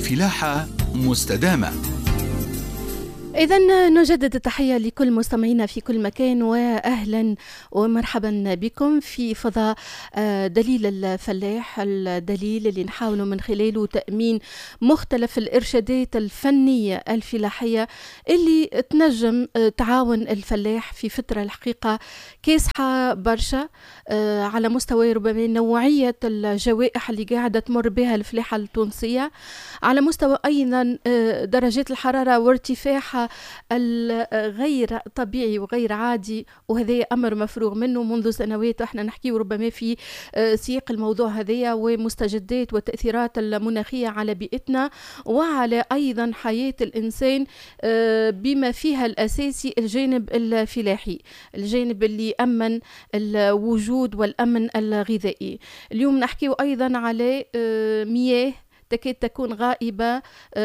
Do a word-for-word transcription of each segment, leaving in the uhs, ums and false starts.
فلاحة مستدامة. إذن نجدد التحية لكل مستمعينا في كل مكان، وأهلا ومرحبا بكم في فضاء دليل الفلاح، الدليل اللي نحاول من خلاله تأمين مختلف الإرشادات الفنية الفلاحية اللي تنجم تعاون الفلاح في فترة الحقيقة كاسحة برشا على مستوى ربما نوعية الجوائح اللي قاعدة تمر بها الفلاحة التونسية، على مستوى أيضا درجات الحرارة وارتفاعها الغير طبيعي وغير عادي، وهذا أمر مفروغ منه منذ سنوات. احنا نحكي ربما في سياق الموضوع هذايا ومستجدات والتأثيرات المناخية على بيئتنا وعلى أيضا حياة الإنسان، بما فيها الأساسي الجانب الفلاحي، الجانب اللي أمن الوجود والأمن الغذائي. اليوم نحكي أيضا على مياه تكاد تكون غائبة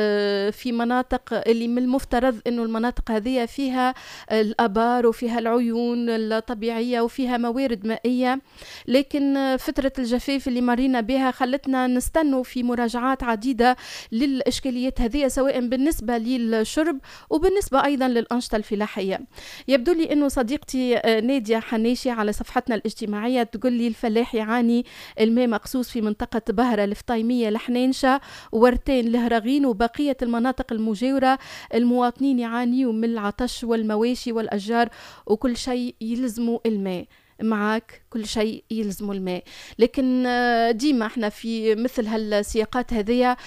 في مناطق اللي من المفترض أنه المناطق هذه فيها الآبار وفيها العيون الطبيعية وفيها موارد مائية، لكن فترة الجفاف اللي مرينا بها خلتنا نستنوا في مراجعات عديدة للإشكاليات هذه، سواء بالنسبة للشرب وبالنسبة أيضا للأنشطة الفلاحية. يبدو لي أنه صديقتي نادية حناشي على صفحتنا الاجتماعية تقول لي الفلاح يعاني الماء مقصوص في منطقة بهرة الفطيمية لحنينشة ورتين لهرغين وبقية المناطق المجاورة، المواطنين يعانيوا من العطش والمواشي والأشجار وكل شيء يلزموا الماء. معك كل شيء يلزموا الماء، لكن ديما احنا في مثل هالسياقات هذه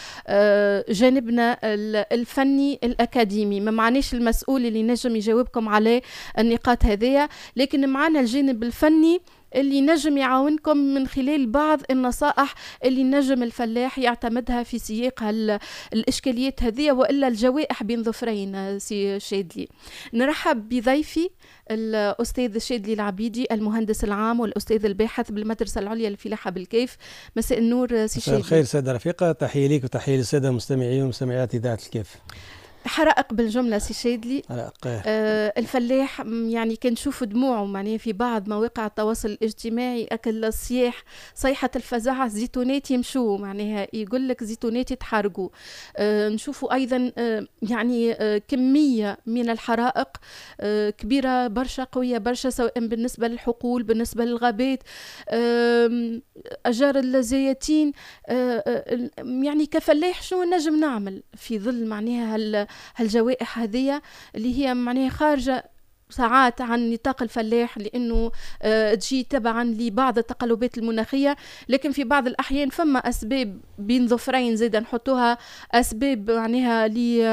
جانبنا الفني الأكاديمي ما معناش المسؤول اللي نجم يجاوبكم على النقاط هذه، لكن معنا الجانب الفني اللي نجم يعاونكم من خلال بعض النصائح اللي نجم الفلاح يعتمدها في سياق الإشكاليات هذه، وإلا الجوائح بين ظفرين. سي شادلي، نرحب بضيفي الأستاذ شادلي العبيدي، المهندس العام والأستاذ الباحث بالمدرسة العليا للفلاحة بالكيف. مساء النور سي شادلي. مساء الخير سيدة رفيقة، تحية ليك وتحية للسادة المستمعين ومستمعات إذاعة الكيف. حرائق بالجملة سي شادلي. آه الفلاح يعني كان نشوف دموعه معناها في بعض مواقع التواصل الاجتماعي، أكل الصياح صيحة الفزاعة، زيتونات يمشوا معناها يقول لك زيتونات يتحرقوا. آه نشوفوا أيضا آه يعني آه كمية من الحرائق آه كبيرة برشا، قوية برشا، سواء بالنسبة للحقول بالنسبة للغابات، آه أشجار الزيتين. آه آه يعني كفلاح شنو نجم نعمل في ظل معناها هال هالجوائح هذه اللي هي معناها خارجة ساعات عن نطاق الفلاح، لأنه آه تجي تبعا لبعض التقلبات المناخية، لكن في بعض الأحيان فما أسباب بين ظفرين زيدا نحطوها، أسباب معناها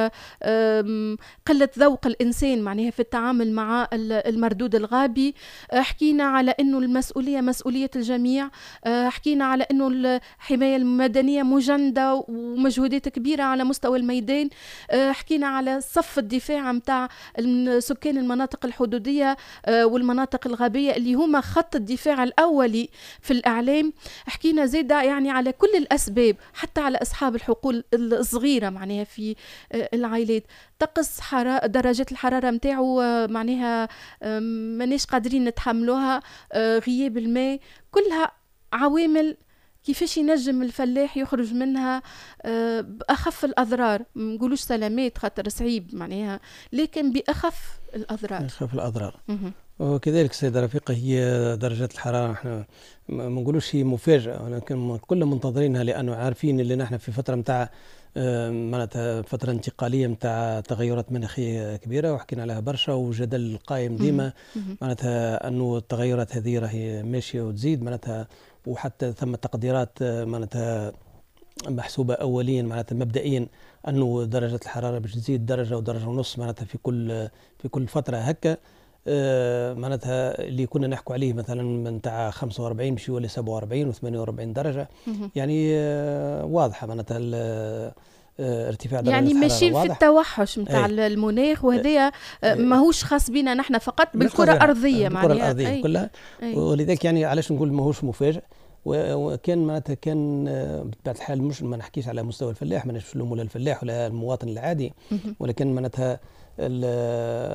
لقلة ذوق الإنسان معناها في التعامل مع المردود الغابي. آه حكينا على أنه المسؤولية مسؤولية الجميع، آه حكينا على أنه الحماية المدنية مجندة ومجهودات كبيرة على مستوى الميدان، آه حكينا على صف الدفاع متاع سكان المناطق الحدودية والمناطق الغابية اللي هما خط الدفاع الأولي في الإعلام. حكينا زيدا يعني على كل الأسباب، حتى على أصحاب الحقول الصغيرة معناها في العائلات، طقس درجات الحرارة متاعه معناها ماناش قادرين نتحملوها، غياب الماء، كلها عوامل كيفاش ينجم الفلاح يخرج منها بأخف الأضرار. ما نقولوش سلامات خاطر صعيب معناها، لكن بأخف الأضرار. أخف الأضرار. وكذلك سيدة رفيقة، هي درجات الحرارة احنا ما نقولوش هي مفاجأة، ولكن كلنا منتظرينها، لأنه عارفين اللي نحن في فترة متاع معناتها فترة انتقالية متاع تغيرات مناخية كبيرة، وحكينا عليها برشا، وجدل قائم ديما معناتها أنه التغيرات هذه راهي ماشية وتزيد معناتها، وحتى ثم تقديرات معناتها محسوبة أوليا معناتها مبدئيا أنه درجة الحرارة باش تزيد درجة ودرجة ونص معناتها في كل في كل فترة هكا. آه معناتها اللي كنا نحكوا عليه مثلا من تاع خمسة وأربعين باش يولي سبعة وأربعين وثمانية وأربعين درجة، يعني آه واضحة معناتها ارتفاع درجة يعني الحرارة ماشيين في التوحش نتاع المناخ، وهذا ماهوش خاص بنا نحن فقط، بالكرة الأرضية معناها الكرة الأرضية كلها. ولذلك يعني علاش نقول ماهوش مفاجئ، وكان معناتها كان بطبيعة الحال مش ما نحكيش على مستوى الفلاح، ما نلوموا ولا الفلاح ولا المواطن العادي، ولكن معناتها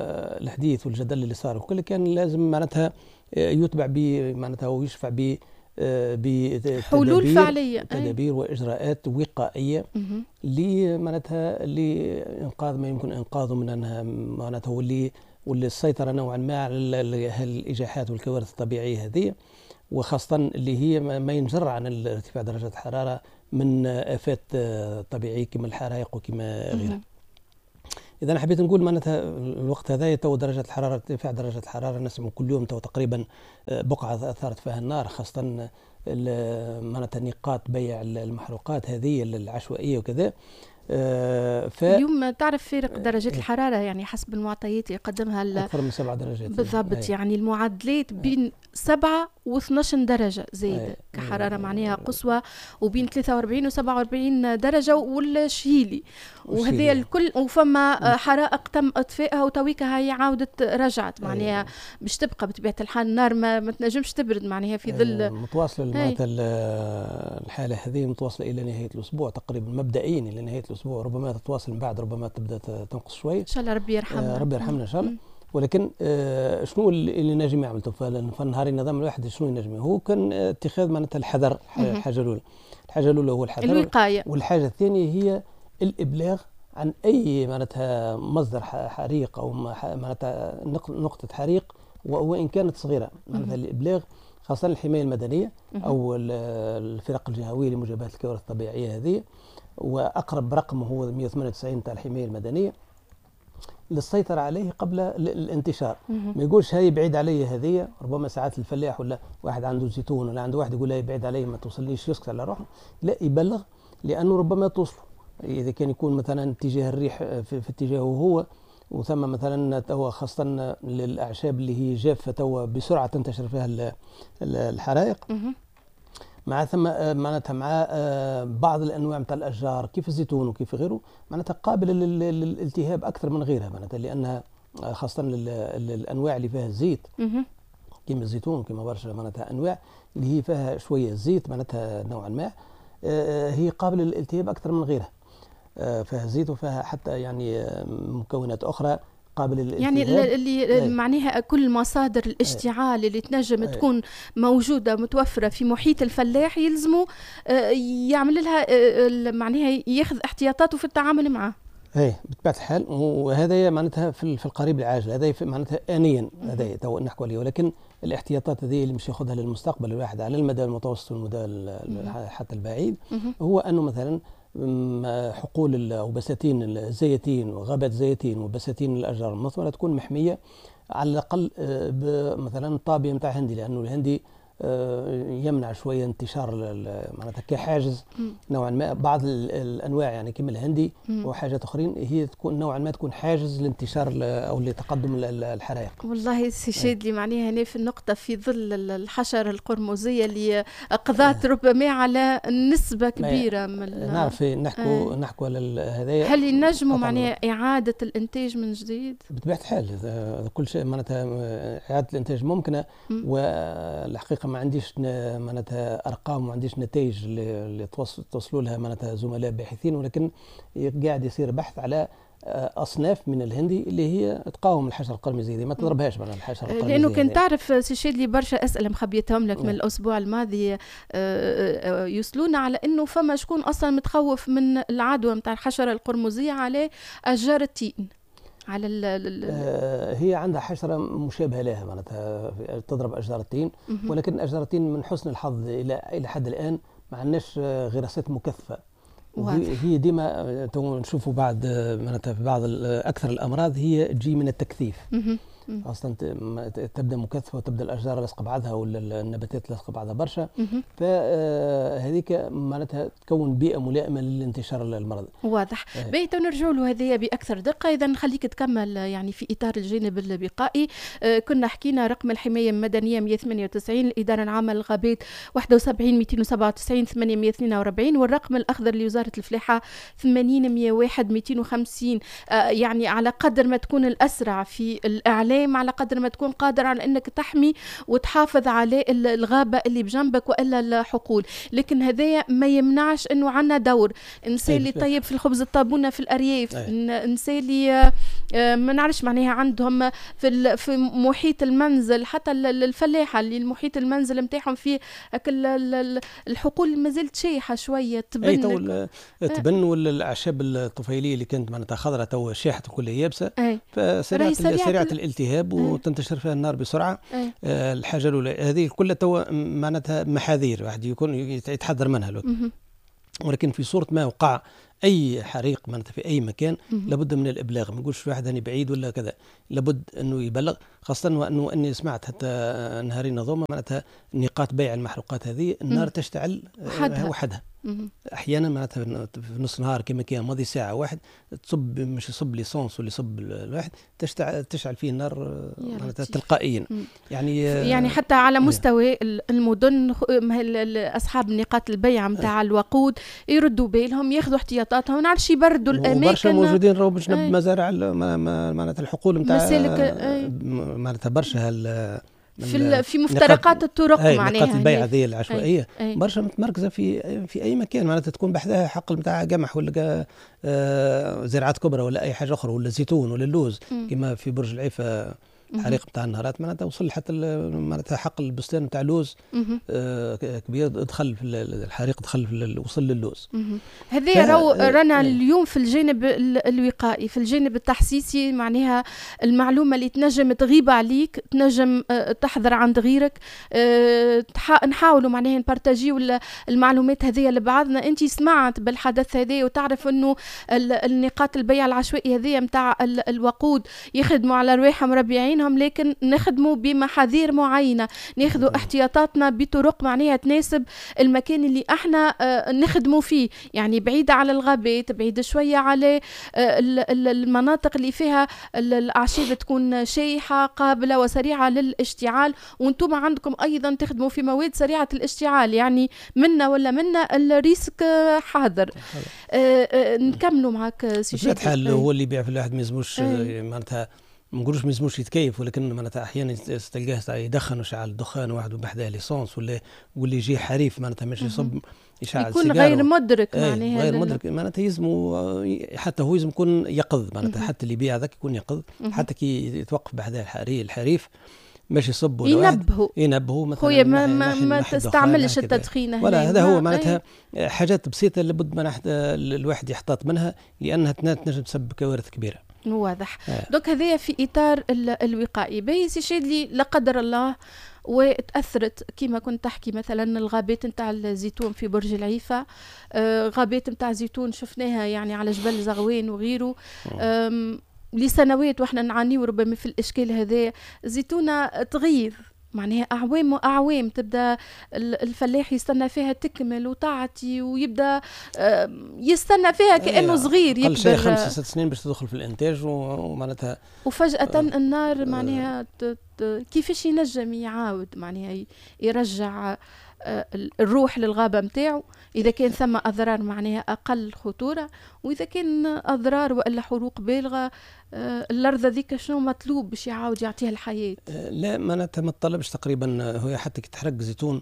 الحديث والجدل اللي صار وكل كان لازم معناتها يتبع ب معناتها ويشفع ب حلول فعلية، تدابير واجراءات وقائيه اللي معناتها لانقاذ ما يمكن انقاذه من انها معناتها واللي واللي السيطره نوعا ما على الاجاحات والكوارث الطبيعيه هذه، وخاصه اللي هي ما ينجر عن ارتفاع درجه الحراره من آفات طبيعية كما الحرائق وكما غيرها. إذا أنا حبيت نقول معناتها الوقت هذا تو درجة الحرارة ارتفاع درجة الحرارة نسمع كل يوم تو تقريبا بقعة أثارت فيها النار، خاصة معناتها نقاط بيع المحروقات هذه العشوائية وكذا. آه اليوم تعرف فارق درجة آه الحرارة يعني حسب المعطيات يقدمها أكثر من سبع درجات بالضبط. آه يعني المعدلات بين سبعة واثناش درجة زايدة آه كحرارة معناها قصوى، وبين ثلاثة وأربعين وسبعة وأربعين درجة والشهيلي، وهذه الكل. وفما حرائق تم إطفائها وتويكها هي عاودت رجعت معناها آه باش تبقى بطبيعة الحال النار ما, ما تنجمش تبرد معناها في ظل آه متواصلة معناتها الحالة هذه متواصلة إلى نهاية الأسبوع تقريبا مبدئيا إلى نهاية الأسبوع، ربما تتواصل من بعد ربما تبدأ تنقص شوي إن شاء الله ربي يرحمنا. آه ربي يرحمنا إن شاء الله. ولكن آه شنو اللي نجم يعمل في نهار النظام الواحد شنو ينجم؟ هو كان اتخاذ معناتها الحذر. الحاجة الأولى الحاجة الأولى هو الحذر الوقاية، والحاجة الثانية هي الإبلاغ عن أي معناتها مصدر حريق أو معناتها نقطة حريق وإن كانت صغيرة، معناتها الإبلاغ خاصة الحماية المدنية أو الفرق الجهوية لمجابهة الكوارث الطبيعية هذه، وأقرب رقم هو مئة وثمانية وتسعين تاع الحماية المدنية للسيطرة عليه قبل الانتشار. ما يقولش هاي بعيد علي هذه، ربما ساعات الفلاح ولا واحد عنده زيتون ولا عنده واحد يقول هاي بعيد علي ما توصلنيش يسكت على روحه، لا يبلغ لأنه ربما توصله. إذا كان يكون مثلا اتجاه الريح في, في اتجاهه هو، وثم مثلا توا خاصة للأعشاب اللي هي جافة توا بسرعة تنتشر فيها الحرائق، مع ثم معناتها مع بعض الانواع نتاع الاشجار كيف الزيتون وكيف غيره معناتها قابله للالتهاب اكثر من غيرها، معناتها لانها خاصه الانواع اللي فيها الزيت كيما الزيتون كيما برشا معناتها انواع اللي هي فيها شويه زيت معناتها نوعا ما هي قابله للالتهاب اكثر من غيرها، فيها زيت وفيها حتى يعني مكونات اخرى قابل للالتهاب. يعني اللي أي. معناها كل مصادر الاشتعال اللي تنجم أي. تكون موجودة متوفرة في محيط الفلاح يلزموا يعمل لها معناها ياخذ احتياطاته في التعامل معه. اي بطبيعة الحال، وهذا معناتها في القريب العاجل، هذا معناتها آنيا هذا تو نحكوا عليه، ولكن الاحتياطات هذه اللي مش ياخذها للمستقبل الواحد على المدى المتوسط والمدى حتى البعيد هو انه مثلا حقول أو بساتين الزيتين وغابات الزيتين وبساتين الأشجار المثمرة تكون محمية على الأقل مثلا الطابية متاع هندي، لأنه الهندي يمنع شوية انتشار معناتها كحاجز نوعا ما بعض الأنواع يعني كما الهندي وحاجات أخرين هي تكون نوعا ما تكون حاجز لانتشار أو لتقدم الحرائق. والله سي شادلي معناها هنا في النقطة في ظل الحشرة القرمزية اللي قضت ربما على نسبة كبيرة من نعرف نحكوا نحكوا على هذايا. هل ينجموا معناها إعادة الإنتاج من جديد؟ بطبيعة الحال كل شيء معناتها إعادة الإنتاج ممكنة، والحقيقة ما عنديش معناتها ارقام وما عنديش نتائج اللي توصلوا لها معناتها زملاء باحثين، ولكن قاعد يصير بحث على اصناف من الهندي اللي هي تقاوم الحشره القرمزيه دي، ما تضربهاش معناتها الحشره القرمزيه. لانه كنت تعرف سي شادلي برشا اسئله مخبيتهم لك من الاسبوع الماضي يوصلونا على انه فما شكون اصلا متخوف من العدوى نتاع الحشره القرمزيه على اشجار التين. على ال آه هي عندها حشرة مشابهة لها معناتها تضرب أشجار التين، ولكن أشجار التين من حسن الحظ إلى إلى حد الآن ما عندناش غراسات مكثفة، وهي ديما نشوفوا بعد معناتها في بعض أكثر الأمراض هي تجي من التكثيف. اصلا تبدا مكثفه وتبدا الاشجار لاصقه بعضها ولا النباتات لاصقه بعضها برشا، فهذيك معناتها تكون بيئه ملائمه للانتشار المرض. واضح. آه. بيت نرجعوا له هذه باكثر دقه، اذا نخليك تكمل يعني في اطار الجانب الوقائي. آه كنا حكينا رقم الحمايه المدنيه مئة وثمانية وتسعين، الاداره العامه للغابات واحد وسبعين مئتين وسبعة وتسعين ثمانمئة واثنين وأربعين، والرقم الاخضر لوزاره الفلاحه ثمانين مئة وواحد مئتين وخمسين. آه يعني على قدر ما تكون الاسرع في الاعلام الاعلام على قدر ما تكون قادر على انك تحمي وتحافظ على الغابه اللي بجنبك والا الحقول. لكن هذايا ما يمنعش انه عندنا دور انسان اللي طيب في الخبز الطابونه في الارياف، انسان اللي ما نعرفش معناها عندهم في في محيط المنزل، حتى الفلاحه اللي المحيط المنزل نتاعهم فيه الحقول ما زالت شايحه شويه تبن تبن والاعشاب الطفيليه اللي كانت معناتها خضراء تو شاحت وكلها يابسه، فسريعه سريعه الالتهاب وتنتشر فيها النار بسرعه. آه الحاجه الاولى هذه كلها تو معناتها محاذير واحد يكون يتحذر منها لو. ولكن في صوره ما وقع اي حريق معناتها في اي مكان لابد من الابلاغ، ما نقولش واحد هاني بعيد ولا كذا، لابد انه يبلغ، خاصه وانه اني سمعت حتى نهارين هذوما معناتها نقاط بيع المحروقات هذه النار تشتعل وحدها احيانا معناتها في نص نهار كما كان ماضي ساعه واحد تصب مش يصب ليسونس ولا يصب الواحد تشتعل تشعل فيه النار معناتها تلقائيا. يعني يعني حتى على مستوى المدن اصحاب نقاط البيع نتاع الوقود يردوا بالهم ياخذوا احتياطاتهم، ما نعرفش يبردوا الاماكن. برشا موجودين راهو باش نب مزارع معناتها الحقول نتاع معناتها برشا في في مفترقات الطرق معناها نقاط البيع هذه العشوائيه برشا متمركزه في في اي مكان معناتها تكون بحذاها حقل نتاع قمح ولا آه زراعات كبرى ولا اي حاجه اخرى ولا زيتون ولا اللوز كما في برج العيفه الحريق نتاع النهارات معناتها وصل حتى معناتها حقل البستان نتاع اللوز آه كبير دخل في الحريق دخل في وصل للوز. هذه راهو رانا اليوم في الجانب الوقائي، في الجانب التحسيسي معناها المعلومه اللي تنجم تغيب عليك تنجم تحضر عند غيرك، نحاولوا معناها نبارتاجيو المعلومات هذه لبعضنا. انت سمعت بالحدث هذا وتعرف انه النقاط البيع العشوائي هذه نتاع الوقود يخدموا على رواحهم مربعين، لكن نخدموا بمحاذير معينة، ناخذوا احتياطاتنا بطرق معناها تناسب المكان اللي احنا نخدموا فيه، يعني بعيدة على الغابات، بعيدة شوية على المناطق اللي فيها الأعشاب تكون شايحة قابلة وسريعة للاشتعال، وانتم عندكم أيضا تخدموا في مواد سريعة الاشتعال، يعني منا ولا منا الريسك حاذر. نكملوا معك سي شادي. حال هو اللي يبيع في الواحد ما يلزموش معناتها ما نقولوش ما يلزموش يتكيف، ولكن معناتها احيانا تلقاه يدخن وشعل الدخان واحد وبحذاه ليسونس ولا واللي يجي حريف معناتها ماشي يصب يشعل يكون غير مدرك معناها غير مدرك معناتها يلزموا حتى هو يلزم يكون يقظ معناتها حتى اللي يبيع ذاك يكون يقظ حتى كي يتوقف بحذاه الحريف الحريف ماشي يصب ولا ينبهوا ينبهوا مثلا خويا ما ما, ما تستعملش التدخين ولا هذا هو معناتها ايه. حاجات بسيطه لابد من الواحد يحتاط منها لانها تنجم تسبب كوارث كبيره. واضح. آه. دوك هذايا في اطار الوقائي. باهي سي شادلي لا قدر الله وتاثرت كما كنت تحكي مثلا الغابات نتاع الزيتون في برج العيفه، آه غابات نتاع زيتون شفناها يعني على جبل زغوان وغيره، آه لسنوات واحنا نعانيو ربما في الاشكال هذا. الزيتونه تغيظ معناها أعوام وأعوام، تبدأ الفلاح يستنى فيها تكمل وتعطي ويبدأ يستنى فيها كأنه صغير يكبر. قل شيء خمسة ست سنين باش تدخل في الإنتاج ومعناتها وفجأة النار معناها كيفاش ينجم يعاود معناها يرجع الروح للغابة متاعه إذا كان ثم أضرار معناها أقل خطورة، وإذا كان أضرار وإلا حروق بالغة الأرض ذيك شنو مطلوب باش يعاود يعطيها الحياة؟ لا معناتها ما تطلبش تقريبا، هو حتى كي تحرق زيتون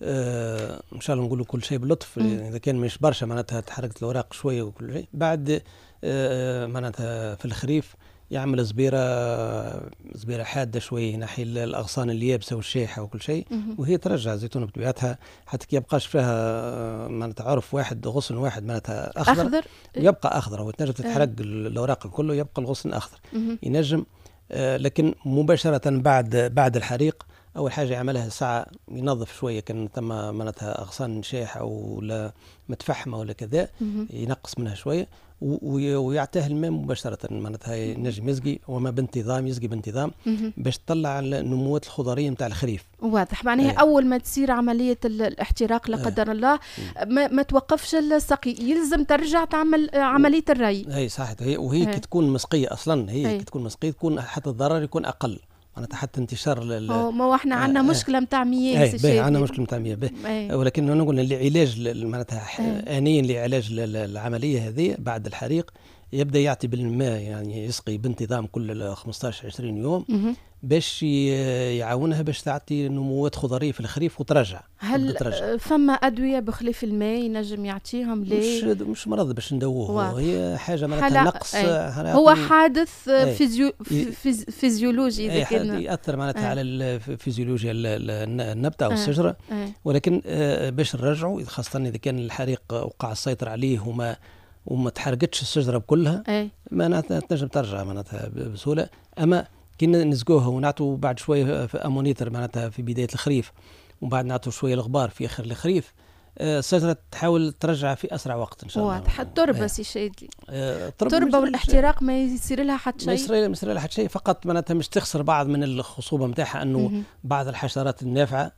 آه إن شاء الله نقولوا كل شيء باللطف، إذا كان مش برشا معناتها تحرقت الأوراق شوية وكل شيء بعد آه معناتها في الخريف يعمل زبيرة زبيرة حادة شوية ناحية الأغصان اليابسة والشيحة وكل شيء، وهي ترجع الزيتون بطبيعتها حتى كي يبقاش فيها معناتها عرف واحد غصن واحد معناتها أخضر, أخضر. يبقى أخضر وتنجم تتحرق الأوراق كله يبقى الغصن أخضر ينجم آه لكن مباشرة بعد بعد الحريق أول حاجة يعملها ساعة ينظف شوية كان ثم معناتها أغصان شيحة ولا متفحمة ولا كذا ينقص منها شوية ويعطيها الماء مباشرة معناتها ينجم يسقي وما بانتظام يسقي بانتظام باش تطلع النموات الخضرية نتاع الخريف. واضح معناها آه. أول ما تصير عملية الاحتراق لا قدر آه. الله ما, ما توقفش السقي، يلزم ترجع تعمل عملية الري. هي صحيح هي وهي آه. كي تكون مسقية أصلا هي آه. كي تكون مسقية تكون حتى الضرر يكون أقل معناتها حتى انتشار لل ما احنا عندنا آه مشكله نتاع مياه باهي عندنا مشكله نتاع مياه ولكن نقول العلاج معناتها آه. آنيا لعلاج العمليه هذه بعد الحريق يبدا يعطي بالماء، يعني يسقي بانتظام كل خمسطاش عشرين يوم مهم. باش يعاونها باش تعطي نموات خضريه في الخريف وترجع. هل ترجع. فما ادويه بخلاف الماء ينجم يعطيهم ليه؟ مش مش مرض باش ندووه، هي حاجه معناتها نقص. هو حادث فيزيو فيز فيزيولوجي اذا كان ياثر معناتها أي. على الفيزيولوجيا النبته او الشجره، أي. ولكن باش نرجعوا خاصه اذا كان الحريق وقع السيطره عليه وما وما تحرقتش الشجره بكلها، معناتها تنجم ترجع معناتها بسهوله. اما كي نسقوها ونعطوا بعد شويه في امونيتر معناتها في بدايه الخريف، وبعد نعطوا شويه الغبار في اخر الخريف، الشجره تحاول ترجع في اسرع وقت ان شاء الله. واضح. التربه سي شادلي، التربه والاحتراق ما يصير لها حتى شيء، ما يصير لها حتى شيء، فقط معناتها مش تخسر بعض من الخصوبه نتاعها، انه بعض الحشرات النافعه